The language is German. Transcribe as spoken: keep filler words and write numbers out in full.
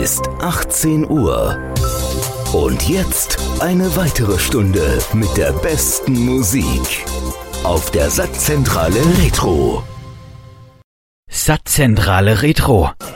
Ist achtzehn Uhr. Und jetzt eine weitere Stunde mit der besten Musik auf der Sattzentrale Retro. Sattzentrale Retro.